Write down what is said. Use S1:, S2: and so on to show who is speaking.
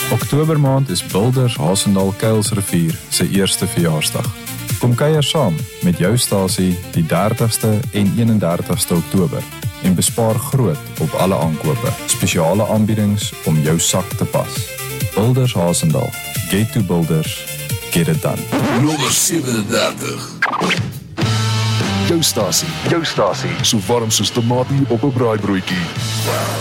S1: Oktobermaand is Builders Hasendaal Kuilsrivier sy eerste verjaarsdag. Kom kuier saam met jou stasie die 30ste en 31ste Oktober en bespaar groot op alle aankope. Spesiale aanbiedings om jou sak te pas. Builders Hasendaal. Get to Builders. Get it done.
S2: Nommer 37.
S3: Jou stasie, so warm soos tomatie op 'n braaibroodjie.